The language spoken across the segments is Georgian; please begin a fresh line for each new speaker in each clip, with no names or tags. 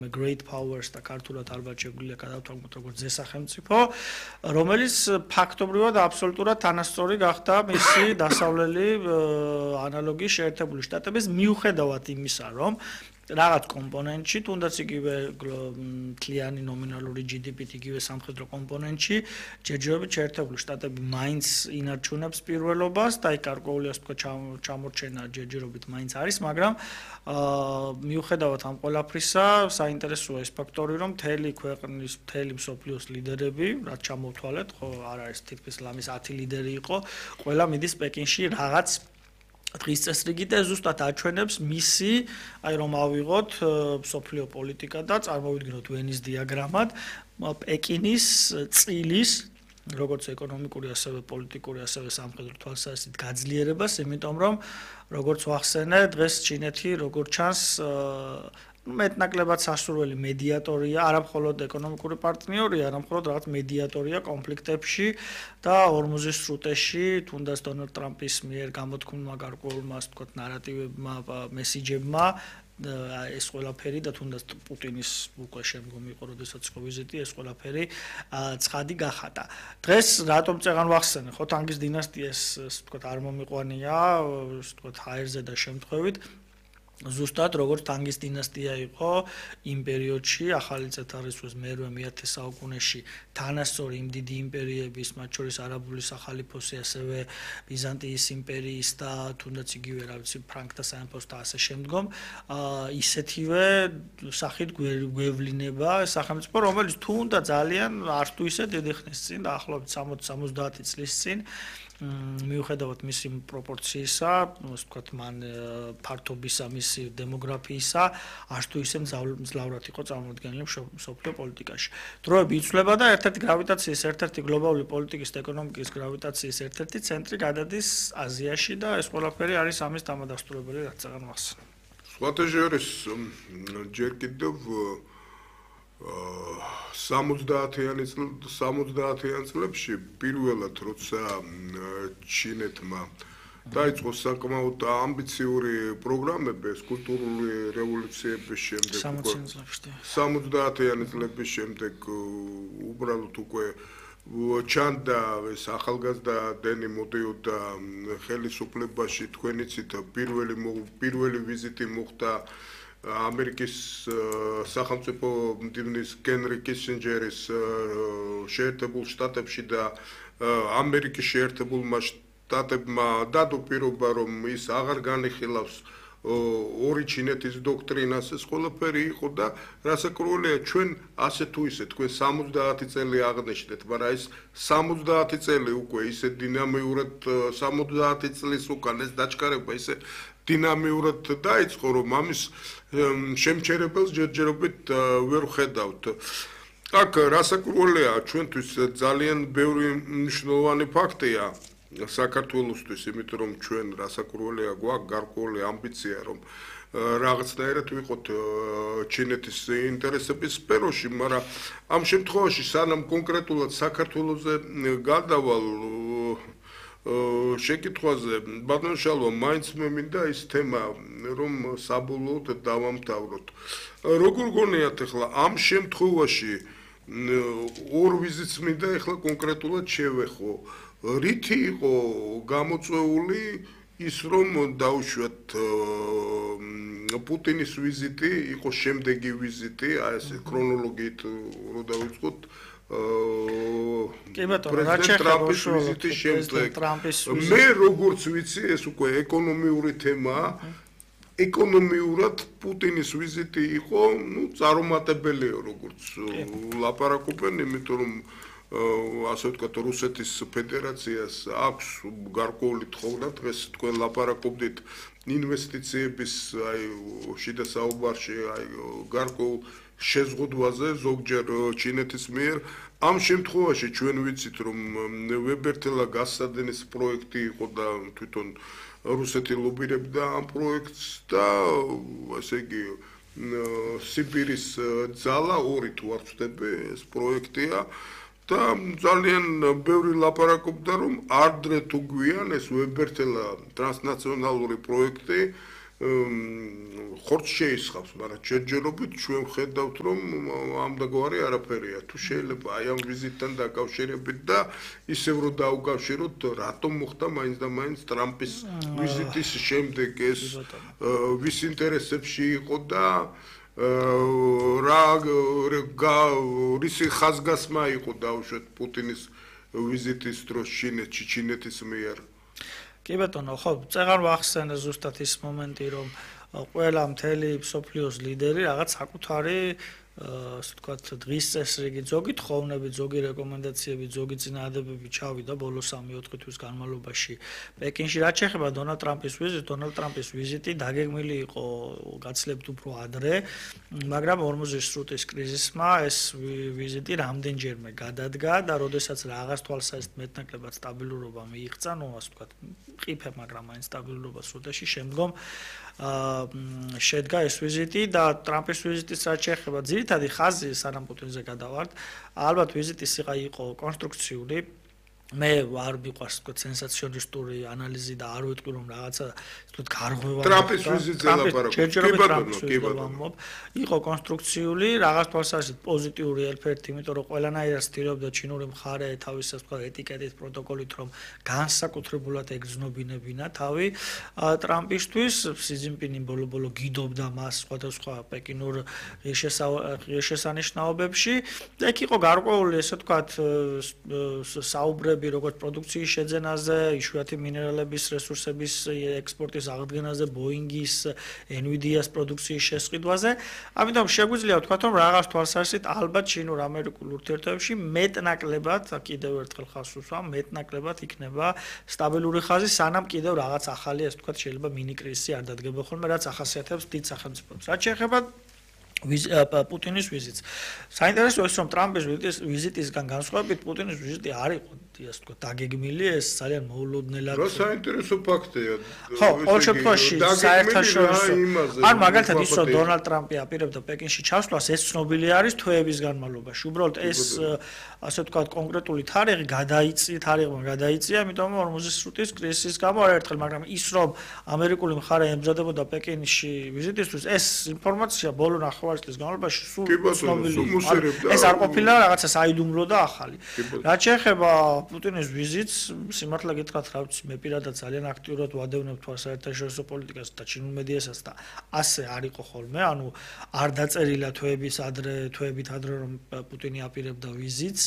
Great powers და ქართულად ალბათ შეგვიძლია გადავთვალოთ როგორც ზესახელმწიფო, რომელიც ფაქტობრივად აბსოლუტურად თანასწორი გახდა მისი დასავლელი ანალოგიის შეერთებული შტატების მიუხედავად იმისა, რომ რაღაც კომპონენტში, თუნდაც იგივე მთლიანი ნომინალური GDP-ით იგივე სამხედრო კომპონენტში, ჯერჯერობით შეერთებული შტატები მაინც ინარჩუნებს პირველობას და იქ გარკვეული ასე ვთქვათ ჩამორჩენა ჯერჯერობით მაინც არის, მაგრამ მიუხედავად ამ ყველაფრისა, საინტერესოა ეს ფაქტორი, რომ მთელი ქვეყნის, მთელი მსოფლიოს ლიდერები, რაც ჩამოვთვალეთ, ხო, არ არის თითქმის ლამის 10 ლიდერი იყო, ყველა მიდის პეკინში რაღაც დღის წესრიგით და ზუსტად აჩვენებს მისი, აი რომ ავიღოთ მსოფლიო პოლიტიკა და წარმოვიდგინოთ ვენის დიაგრამად, პეკინის წილის როგორც ეკონომიკური, ასევე პოლიტიკური, ასევე სამხედრო თვალსაზრისით გაძლიერებას, იმიტომ რომ როგორც ვახსენე, დღეს ჩინეთი როგორც ჩანს მეტნაკლებად სასურველი მედიატორია, არა მხოლოდ ეკონომიკური პარტნიორია, არამედ მხოლოდ რაღაც მედიატორია კონფლიქტებში და ორმოზის სრუტეში, თუნდაც დონალდ ტრამპის მიერ გამოთქმულმა გარკვეულმა, ასე ვთქვათ, ნარატივებმა, მესიჯებმა ეს ყველაფერი და თუნდაც პუტინის უკვე შემდგომი იყო, როდესაც იყო ვიზიტი, ეს ყველაფერი ცხადი გახადა. დღეს რატომ წეღან ვახსენე, ხო, თანგის დინასტიას, ასე ვთქვათ, არ მომიყვანია, ასე ვთქვათ, ჰაერზე და შემთხვევით ზუსტად როგორც თანგის დინასტია იყო იმ პერიოდში, ახალი წელთაღრიცხვის მერვე მე-10 საუკუნეში თანასწორი იმ დიდი იმპერიების, მათ შორის არაბული სახალიფოსი, ასევე ბიზანტიის იმპერიის და თუნდაც იგივე, რა ვიცი, ფრანკთა სამეფოს და ასე შემდგომ, ისეთივე სახით გვევლინება სახელმწიფო, რომელიც თუნდა ძალიან არც თუ ისე დიდი ხნის წინ, დაახლოებით 60-70 წლის წინ მიუხედავად მისი პროპორციისა, ასე ვთქვათ, მან ფართობისა, მისი დემოგრაფიისა, არც თუ ისე მძლავრად იყო წარმოდგენილი მსოფლიო პოლიტიკაში. დროები იცვლება და ერთ-ერთი გრავიტაციის, ერთ-ერთი გლობალური პოლიტიკის და ეკონომიკის გრავიტაციის ერთ-ერთი ცენტრი გადადის აზიაში და ეს ყველაფერი არის ამის დამადასტურებელი, რაც წეგან ვახსენე.
სხვათა შორის ჯერ კიდევ 70-იან წლებში პირველად როცა ჩინეთმა დაიწყო საკმაოდ ამბიციური პროგრამები ეს კულტურული რევოლუციების შემდეგ 70-იანი წლების შემდეგ უბრალოდ უკვე ჩანდა ეს ახალგაზრდა დენი მოდიოდა ხელისუფლებაში თქვენ იცით პირველი ვიზიტი მოხდა ამერიკის სახელმწიფო მდივნის ჰენრი კისინჯერის შეერთებულ შტატებში და ამერიკის შეერთებულმა შტატებმა დადო პირობა რომ ის აღარ განიხილავს ორი ჩინეთის დოქტრინას ეს ყველაფერი იყო და რასაკვირველია ჩვენ ასე თუ ისე თქვენ 70 წელი აღნიშნეთ მაგრამ ეს 70 წელი უკვე ისე დინამიურად 70 წლის უკან ეს დაჩქარება ისე დინამიურად დაიწყო რომ ამის შემჩერებელს ჯერჯერობით ვერ ხედავთ აქ რასაკვირველია ჩვენთვის ძალიან ბევრი მნიშვნელოვანი ფაქტია საქართველოსთვის იმიტომ რომ ჩვენ რასაკვირველია გვაქვს გარკვეული ამბიცია რომ რაღაცნაირად ვიყოთ ჩინეთის ინტერესების სფეროში მაგრამ ამ შემთხვევაში სანამ კონკრეტულად საქართველოზე გადავალ შეკითხვაზე ბატონ შალვა მაინც მე მინდა ის თემა რომ საბოლოოდ დავამთავროთ როგორ გონიათ ახლა ამ შემთხვევაში ორ ვიზიტს მინდა ახლა კონკრეტულად შევეხო რითი იყო გამოწვეული ის რომ დაუშვათ პუტინის ვიზიტი იყო შემდეგი ვიზიტი აი ეს ქრონოლოგიით რო დავიწყოთ ტრამპის ვიზიტის შემდეგ მე როგორც ვიცი ეს უკვე ეკონომიური თემაა ეკონომიურად პუტინის ვიზიტი იყო ნუ წარუმატებელია როგორც ლაპარაკობენ იმიტომ რომ ასე ვთქვათ რუსეთის ფედერაციას აქვს გარკვეული თხოვნა დღეს თქვენ ლაპარაკობდით ინვესტიციების აი შიდა საუბარში აი გარკვეულ შეზღუდვაზე ზოგჯერ ჩინეთის მიერ ამ შემთხვევაში ჩვენ ვიცით რომ ვებერთელა გასადენის პროექტი იყო და თვითონ რუსეთი ლობირებდა ამ პროექტს და ასე იგი სიბირის ძალა ორი თუ არ ვწდები ეს პროექტია და ძალიან ბევრი ლაპარაკობდა რომ ardre თუ გვიან ეს ვებერთელა ტრანსნაციონალური პროექტი ხორცს შეისხავს, მაგრამ ჯერჯერობით ჩვენ ხედავთ, რომ ამდაგვარი არაფერია. თუ შეიძლება აი ამ ვიზიტთან დაკავშირებით და ისევ რომ დაუკავშიროთ, რატომ მოხდა მაინც და მაინც ტრამპის ვიზიტის შემდეგ ეს ვის ინტერესებში იყო და რისი ხაზგასმა იყო დაუშვათ პუტინის ვიზიტის დროს ჩინეთის მიერ.
კი ბატონო, ხო, წეღარ ვახსენე ზუსტად ის მომენტი, რომ ყველა მთელი მსოფლიოს ლიდერი რაღაც საკუთარი ასე ვთქვათ, დღის წესრიგი, ზოგი თხოვნები, ზოგი რეკომენდაციები, ზოგი წინააღმდეგობები ჩავიდა ბოლო 3-4 თვის განმავლობაში პეკინში. რაც შეეხება დონალდ ტრამპის ვიზიტი დაგეგმილი იყო გაცილებით უფრო ადრე, მაგრამ ორმოზის სრუტის კრიზისმა ეს ვიზიტი რამდენჯერმე გადადგა და როდესაც რაღაც თვალსაზრისით მეტნაკლებად სტაბილურობა მიიღწა, ну, ასე ვთქვათ, ყიფე, მაგრამ მაინც სტაბილურობა სრუტეში შემდგომ შედგა ეს ვიზიტი და ტრამპის ვიზიტის რაც შეეხება ძირითადი ხაზი სანამ პუტინზე გადავართ, ალბათ ვიზიტის იყო კონსტრუქციული. მე არ მიყვარს თქო სენსაციონისტური ანალიზი და არ ვიტყვი რომ რაღაცა თქო გარღვევა
ტრამპის ვიზიტზე
ლაპარაკობ. იყო კონსტრუქციული, რაღაც თვალსაზრისით პოზიტიური ელფერტი, იმიტომ რომ ყველანაირად ცდილობდა ჩინური მხარე თავის ასე ვთქვათ ეტიკეტით, პროტოკოლით რომ განსაკუთრებულად ეგრძნობინებინა თავი ტრამპისთვის. სი ძინპინი ბოლო-ბოლო გიდობდა მას სხვადასხვა პეკინურ შესანიშნაობებში და იქ იყო გარკვეული ასე ვთქვათ საუბრები როგორც პროდუქციის შეძენაზე, იშვიათი მინერალების რესურსების ექსპორტის აღდგენაზე, ბოინგის, NVIDIA-ს პროდუქციის შესყიდვაზე. ამიტომ შეგვიძლია ვთქვათ, რომ რაღაც თვალსაზრისით ალბათ ჩინურ-ამერიკულ ურთიერთობებში მეტნაკლებად, კიდევ ერთხელ ხაზს უსვამ, მეტნაკლებად იქნება სტაბილური ხაზი, სანამ კიდევ რაღაც ახალი, ასე ვთქვათ, შეიძლება მინი კრიზისი არ დადგება ხოლმე, რაც ახასიათებს დიდ სახელმწიფოებს. რაც შეეხება პუტინის ვიზიტს. საინტერესოა ის, რომ ტრამპის ვიზიტისგან განსხვავებით პუტინის ვიზიტი არ იყო, ასე ვთქვათ, დაგეგმილი, ეს ძალიან მოულოდნელად.
რა საინტერესო ფაქტია.
ხო, ყოველ შემთხვევაში საერთაშორისო. ან მაგალითად ის, რომ დონალდ ტრამპი აპირებდა პეკინში ჩასვლას, ეს ცნობილი არის თვეების განმავლობაში. უბრალოდ ეს ასე ვთქვათ, კონკრეტული თარიღმა გადაიწია, იმიტომ რომ ორმოზის სრუტის კრიზისის გამო არაერთხელ, მაგრამ ის, რომ ამერიკული მხარე ემზადებოდა პეკინში ვიზიტისთვის, ეს ინფორმაცია ბოლო ნახევარწლის განმავლობაში სულ ცნობილი იყო. ეს არ ყოფილა რაღაცა საიდუმლო და ახალი. რაც შეეხება პუტინის ვიზიტს, სიმართლე გითხრათ, რა ვიცი, მე პირადად ძალიან აქტიურად ვადევნებ საერთაშორისო პოლიტიკას და ჩინურ მედიასაც და ასე არ იყო ხოლმე, ანუ არ დაწერილა თვეებით ადრე რომ პუტინი აპირებდა ვიზიტს.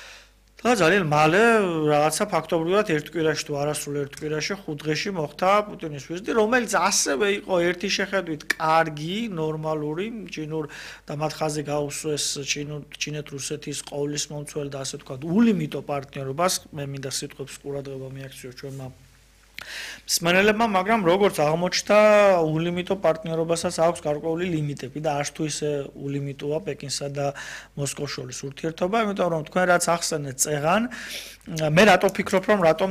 და ძალიან მალე რაღაცა ფაქტობრივად ერთ კვირაში თუ არასრულ ერთ კვირაში 5 დღეში მოხდა პუტინის ვიზიტი, რომელიც ასევე იყო ერთი შეხედვით კარგი, ნორმალური, ჩინურ და მათ ხაზი გაუსვეს ჩინეთ-რუსეთის ყოვლის მომცველ და ასე ვთქვათ, ულიმიტო პარტნიორობას, მე მინდა სიტყვებს ყურადღება მიაქციო ჩვენმა მსმენელებმა, მაგრამ როგორც აღმოჩნდა, ულიმიტო პარტნიორობასაც აქვს გარკვეული ლიმიტები და არც თუ ისე ულიმიტოა პეკინსა და მოსკოვს შორის ურთიერთობა, იმიტომ რომ თქვენ რაც ახსენეთ წეღან, მე რატო ვფიქრობ, რომ რატომ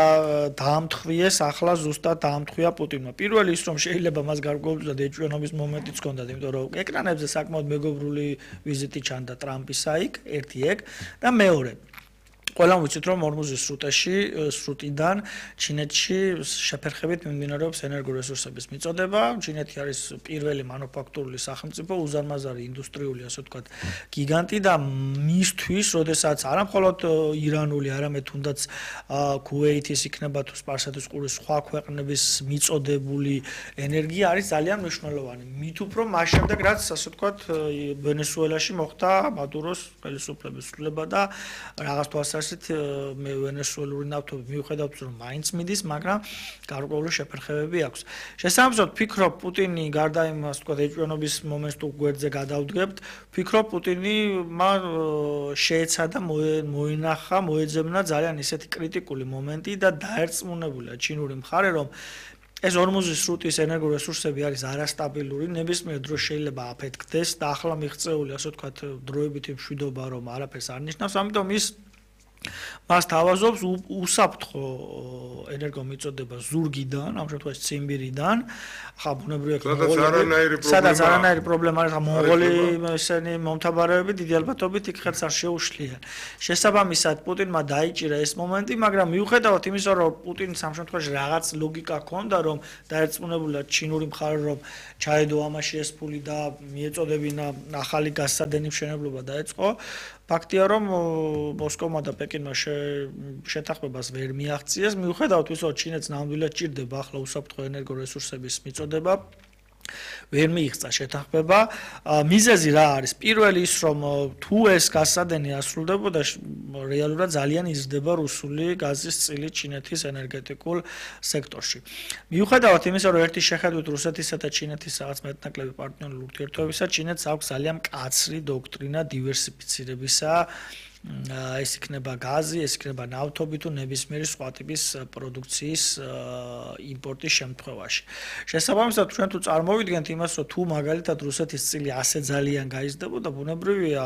დაამთხვიეს ახლა ზუსტად დაამთხვია პუტინმა. პირველი ის, რომ შეიძლება მას გარკვეულწილად ეჭვიანობის მომენტიც ჰქონდათ, იმიტომ რომ ეკრანებზე საკმაოდ მეგობრული ვიზიტი ჩანდა ტრამპისა იქ, ერთი ეგ და მეორე ყველამ ვიცით, რომ ორმოზის სრუტიდან ჩინეთში შეფერხებით მიმდინარეობს ენერგორესურსების მიწოდება. ჩინეთი არის პირველი მანუფაქტურული სახელმწიფო, უზარმაზარი ინდუსტრიული, ასე ვთქვათ, გიგანტი და მისთვის, როდესაც არა მხოლოდ ირანული, არამედ თუნდაც ქუვეითის იქნება თუ სპარსეთის ყურის სხვა ქვეყნების მიწოდებული ენერგია არის ძალიან მნიშვნელოვანი. მით უფრო მას შემდეგ, რაც ასე ვთქვათ, ვენესუელაში მოხდა მადუროს ხელისუფლების ცვლილება და რაღაც თვალსაზრისით მე ვენესუელური ნავთობი მიუხედავად რომ მაინც მიდის, მაგრამ გარკვეული შეფერხებები აქვს. შესაბამისად, ვფიქრობ, პუტინი გარდა იმას, თქვა ეჭვიანობის მომენტს თუ გვერდზე გადავდგებთ, ვფიქრობ, პუტინი მან შეეცადა მოინახა, მოეძებნა ძალიან ისეთი კრიტიკული მომენტი და დაერწმუნებულა ჩინური მხარე, რომ ეს ორმოზის სრუტის ენერგორესურსები არის არასტაბილური, ნებისმიერ დროს შეიძლება აფეთქდეს და ახლა მიღწეული, ასე ვთქვათ, დროებითი მშვიდობა რომ არაფერს არ ნიშნავს, ამიტომ ის მას თავაზობს უსაფრთხო ენერგომიწოდება ზურგიდან, ამ შემთხვევაში ციმბირიდან, ხა ბუნებრივია სადაც არანაირი პრობლემა არ აქვს, მონღოლი ესენი მომთაბარეები დიდი ალბათობით იქ ხელს არ შეუშლიან. შესაბამისად, პუტინმა დაიჭირა ეს მომენტი, მაგრამ მიუხედავად იმისა, რომ პუტინს ამ შემთხვევაში რაღაც ლოგიკა ჰქონდა, რომ დაერწმუნებულა ჩინური მხარე, რომ ჩაედო ამაში ეს ფული და მიეწოდებინა ახალი გასადენი მშენებლობა დაეწყო, ფაქტია, რომ მოსკოვმა და პეკინმა შეთანხმებას ვერ მიაღწიეს, მიუხედავად იმისა, რომ ჩინეთს ნამდვილად ჭირდება ახლა უსაფრთხო ენერგორესურსების მიწოდება, ვერ მიიღწა შეთანხმება. მიზეზი რა არის? პირველი ის, რომ თუ ეს გასადენი ასრულდებოდა, რეალურად ძალიან იზრდება რუსული გაზის წილი ჩინეთის ენერგეტიკულ სექტორში. მიუხედავად იმისა, რომ ერთი შეხედვით რუსეთისა და ჩინეთის რაღაც მეტნაკლები პარტნიორული ურთიერთობისა, ჩინეთს აქვს ძალიან მკაცრი დოქტრინა დივერსიფიცირებისა. ეს იქნება გაზი, ეს იქნება ნავთობი თუ ნებისმიერი სხვა ტიპის პროდუქციის იმპორტის შემთხვევაში. შესაბამისად, ჩვენ თუ წარმოვიდგენთ იმას, რომ თუ მაგალითად რუსეთის წილი ასე ძალიან გაიზრდებოდა, ბუნებრივია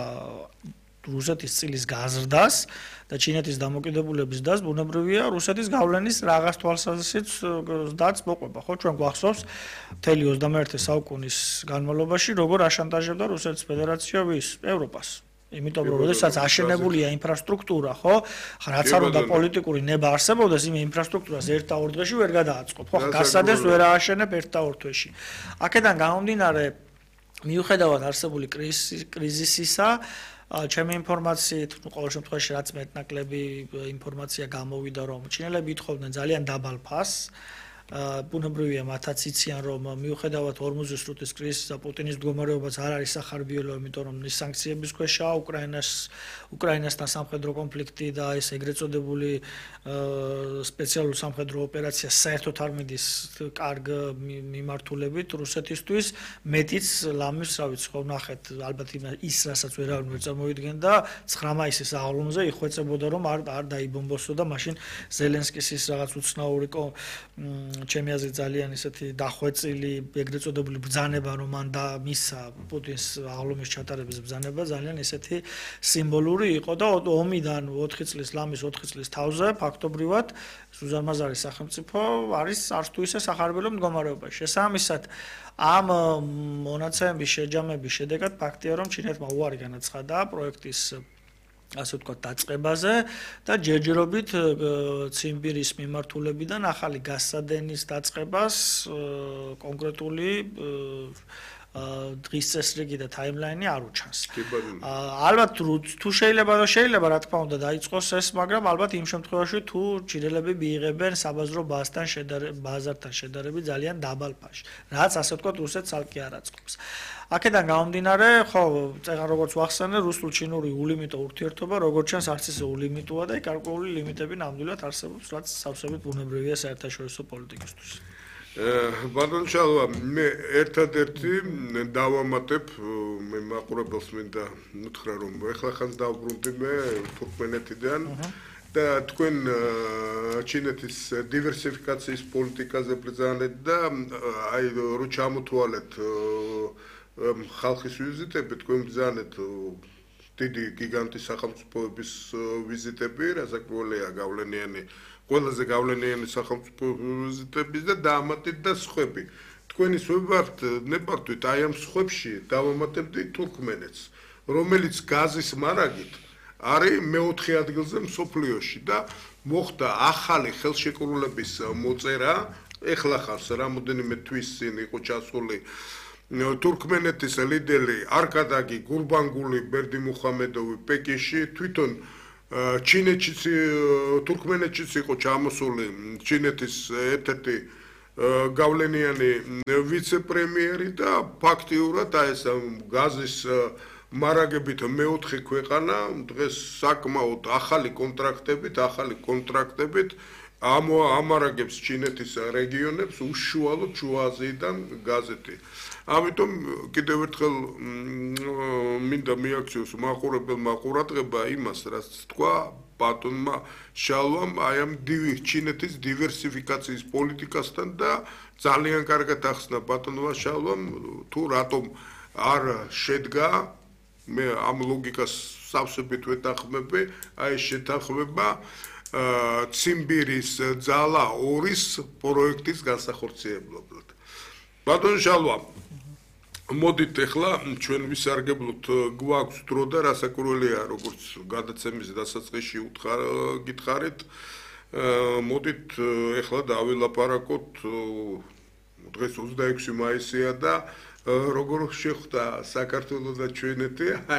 რუსეთის წილის გაზრდას და ჩინეთის დამოკიდებულების დას, ბუნებრივია რუსეთის გავლენის რაღაც თვალსაზრისით მოყვება, ხო? ჩვენ გვახსოვს მთელი 21 საუკუნის განმავლობაში როგორ აშანტაჟებდა რუსეთის ფედერაცია ევროპას. იმიტომ რომ შესაძაც აშენებულია ინფრასტრუქტურა, ხო? რაც არ უნდა პოლიტიკური ნება არსებობდეს, იმ ინფრასტრუქტურას ერთ და ორ დღეში ვერ გადააწყობ, ხო? გასადეს ვერ ააშენებ ერთ და ორ თვეში. აქედან გამომდინარე, მიუხედავად არსებული კრიზისისა, ჩემი ინფორმაციით, ყოველ შემთხვევაში რაც მეტნაკლები ინფორმაცია გამოვიდა, რომ ჩინელები ითხოვდნენ ძალიან დაბალ ფასს. ბუნებრივია მათაც იციან, რომ მიუხედავად ორმუზის სრუტის კრიზისისა პუტინის მდგომარეობაც არ არის სახარბიელო, იმიტომ რომ ის სანქციების ქვეშაა უკრაინასთან სამხედრო კონფლიქტი და ეს ეგრეთ წოდებული სპეციალური სამხედრო ოპერაცია საერთოდ არ მიდის კარგ მიმართულებით რუსეთისთვის, მეტიც ლამის, რა ვიცი, ხო ნახეთ, ალბათ ის რასაც ვერავინ ვერ წარმოვიდგენდა, 9 მაისის აღლუმზე იხვეწებოდა, რომ არ დაიბომბოსო და მაშინ ზელენსკის ის რაღაც უცნაური ჩემი აზრით ძალიან ისეთი დახვეწილი, ეგრეთ წოდებული ბრძანება, რომ მან დამისა პუტინს აღლუმის ჩატარების ბრძანება ძალიან ისეთი სიმბოლური იყო და ომიდან 4 წლის ლამის 4 წლის თავზე ფაქტობრივად უზარმაზარი სახელმწიფო არის არც თუ ისე სახარბიელო მდგომარეობაში. შესაბამისად, ამ მონაცემების შეჯამების შედეგად ფაქტია, რომ ჩინეთმა უარი განაცხადა პროექტის ასე ვთქვათ დაწყებაზე და ჯერჯერობით ციმბირის მიმართულებიდან ახალი გასადენის დაწყებას კონკრეტული დღის წესრიგი და ტაიმლაინი არ უჩანს. ალბათ თუ შეიძლება რა თქმა უნდა დაიწყოს ეს, მაგრამ ალბათ იმ შემთხვევაში თუ ჩინელები მიიღებენ საბაზრო ბაზართან შედარებით ძალიან დაბალ ფასში, რაც ასე ვთქვათ რუსეთს ალკი არ აწყობს. აქედან გამომდინარე, ხო, წეგან როგორც ვახსენე, რუსულ-ჩინური ულიმიტო ურთიერთობა, როგორც ჩანს, არც ისე ულიმიტოა და გარკვეული ლიმიტები ნამდვილად არსებობს, რაც სავსებით ბუნებრივია საერთაშორისო პოლიტიკისთვის.
ბატონ შალვა, მე ერთადერთი დავამატებ, მე მაყურებელს მინდა უთხრა, რომ ეხლა ხანს დავბრუნდი მე თურქმენეთიდან და თქვენ ჩინეთის დივერსიფიკაციის პოლიტიკაზე ბრძანეთ და აი რო ჩამოთვალეთ ხალხის ვიზიტები, თქვენ ბრძანეთ დიდი გიგანტის სახელმწიფოების ვიზიტები, რასაკვირველია გავლენიანი ყველაზე გავლენიანი სახელმწიფო ვიზიტების და დაამატეთ და სხვები. თქვენი ნებართვით აი ამ სხვებში დავამატებდი თურქმენეთს, რომელიც გაზის მარაგით არის მე-4 ადგილზე მსოფლიოში და მოხდა ახალი ხელშეკრულების მოწერა, ეხლა ხარს რამოდენიმე თვის წინ იყო ჩასული თურქმენეთის ლიდერი არკადაგი გურბანგული ბერდიმუხამედოვი პეკინში, თვითონ ჩინეთშიც თურქმენეთშიც იყო ჩამოსული ჩინეთის ერთ-ერთი გავლენიანი ვიცე-პრემიერი და ფაქტიურად ეს გაზის მარაგებით მე-4 ქვეყანა დღეს საკმაოდ ახალი კონტრაქტებით ამარაგებს ჩინეთის რეგიონებს უშუალოდ შუა აზიიდან გაზეთი. ამიტომ კიდევ ერთხელ მინდა მიაქციოს მაყურებელმა ყურადღება იმას, რაც თქვა ბატონმა შალვამ აი ამ ჩინეთის დივერსიფიკაციის პოლიტიკასთან და ძალიან კარგად ახსნა ბატონმა შალვამ თუ რატომ არ შედგა მე ამ ლოგიკას სავსებით ვეთანხმები აი ეს შეთანხმება ციმბირის ძალა 2-ის პროექტის განსახორციებლებლად. ბატონ შალვა მოდით ახლა ჩვენ ვისარგებლოთ გვაქვს დრო და რასაკვირველია როგორც გადაცემის დასაწყისში გითხარით მოდით ახლა დავილაპარაკოთ დღეს 26 მაისია და როგორ შეხვდა საქართველო და ჩვენეთი